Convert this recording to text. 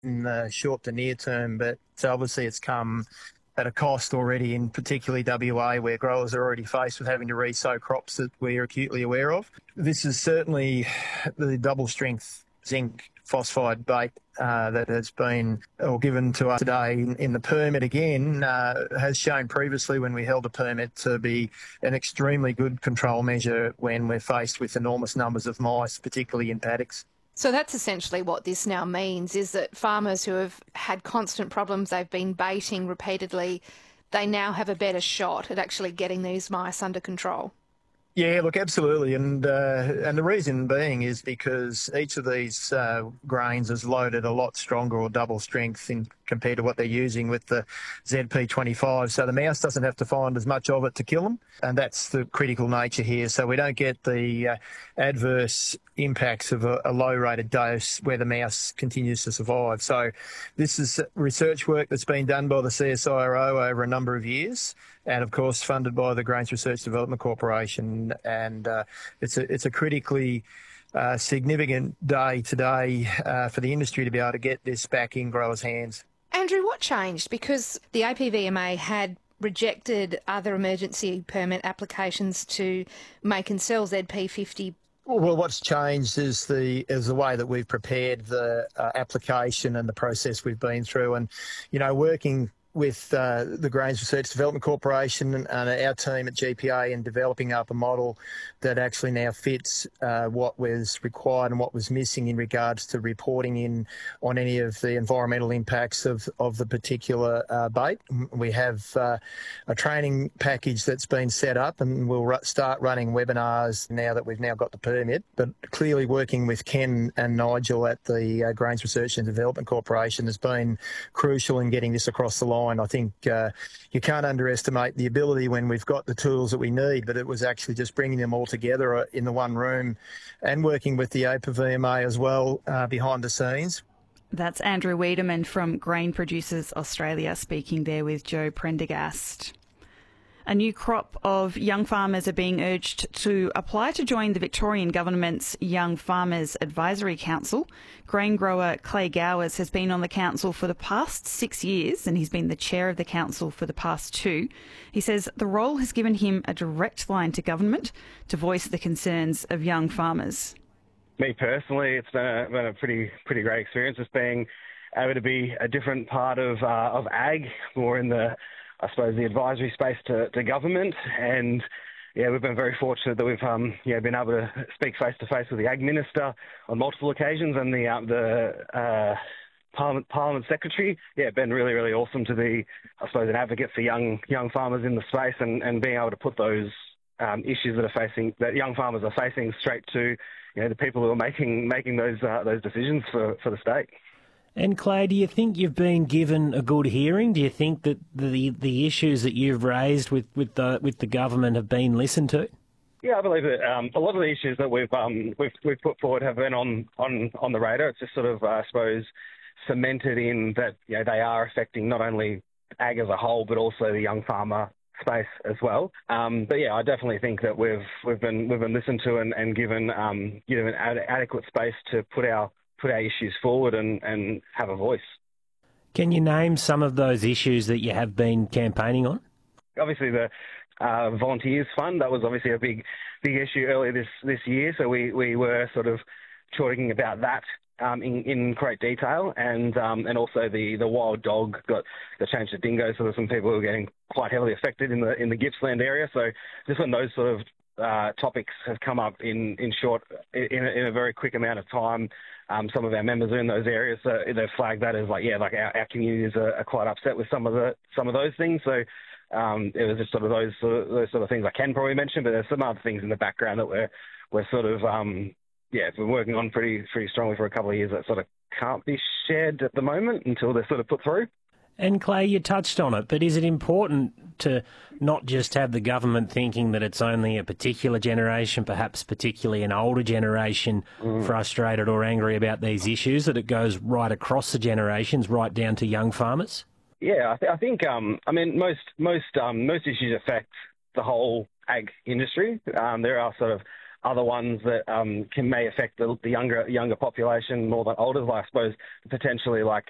in the short to near term, but obviously it's come at a cost already, in particularly WA, where growers are already faced with having to re-sow crops that we're acutely aware of. This is certainly the double strength zinc phosphide bait that has been given to us today in the permit again has shown previously when we held a permit to be an extremely good control measure when we're faced with enormous numbers of mice, particularly in paddocks. So that's essentially what this now means, is that farmers who have had constant problems, they've been baiting repeatedly, they now have a better shot at actually getting these mice under control. Yeah, look, absolutely, and the reason being is because each of these grains is loaded a lot stronger or double strength compared to what they're using with the ZP25. So the mouse doesn't have to find as much of it to kill them, and that's the critical nature here. So we don't get the adverse impacts of a low-rated dose where the mouse continues to survive. So this is research work that's been done by the CSIRO over a number of years, and of course funded by the Grains Research Development Corporation. And it's a critically significant day today for the industry to be able to get this back in growers' hands. Andrew, what changed? Because the APVMA had rejected other emergency permit applications to make and sell ZP50. Well, what's changed is the way that we've prepared the application and the process we've been through, and working with the Grains Research Development Corporation and our team at GPA in developing up a model that actually now fits what was required and what was missing in regards to reporting in on any of the environmental impacts of the particular bait. We have a training package that's been set up, and we'll start running webinars now that we've now got the permit. But clearly working with Ken and Nigel at the Grains Research and Development Corporation has been crucial in getting this across the line. I think you can't underestimate the ability when we've got the tools that we need, but it was actually just bringing them all together in the one room and working with the APVMA as well behind the scenes. That's Andrew Wiedemann from Grain Producers Australia speaking there with Joe Prendergast. A new crop of young farmers are being urged to apply to join the Victorian Government's Young Farmers Advisory Council. Grain grower Clay Gowers has been on the council for the past 6 years, and he's been the chair of the council for the past 2. He says the role has given him a direct line to government to voice the concerns of young farmers. Me personally, it's been a pretty great experience. Just being able to be a different part of ag, more in the the advisory space to government. And we've been very fortunate that we've been able to speak face to face with the Ag Minister on multiple occasions, and the Parliament Secretary. Been really awesome to be, an advocate for young farmers in the space, and being able to put those issues that young farmers are facing straight to the people who are making those decisions for the state. And Clay, do you think you've been given a good hearing? Do you think that the issues that you've raised with the government have been listened to? Yeah, I believe that a lot of the issues that we've put forward have been on the radar. It's just cemented in that they are affecting not only ag as a whole, but also the young farmer space as well. I definitely think that we've been listened to and given adequate space to put our issues forward and have a voice. Can you name some of those issues that you have been campaigning on? Obviously, the Volunteers Fund, that was obviously a big issue earlier this year. So we were talking about that in great detail, and also the wild dog got changed to dingo. So there's some people who are getting quite heavily affected in the Gippsland area. So just when those topics have come up in a very quick amount of time. Some of our members are in those areas, so they've flagged that as our communities are quite upset with some of those things. So it was just those sort of things I can probably mention, but there's some other things in the background that we're been working on pretty strongly for a couple of years that can't be shared at the moment until they're put through. And Clay, you touched on it, but is it important to not just have the government thinking that it's only a particular generation, perhaps particularly an older generation, frustrated or angry about these issues, that it goes right across the generations, right down to young farmers? Yeah, I think most issues affect the whole ag industry. There are other ones that may affect the younger population more than older, potentially